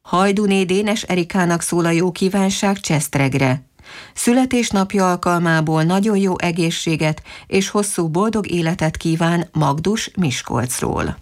Hajdúné Dénes Erikának szól a jó kívánság Csesztregre. Születésnapja alkalmából nagyon jó egészséget és hosszú boldog életet kíván Magdus Miskolcról.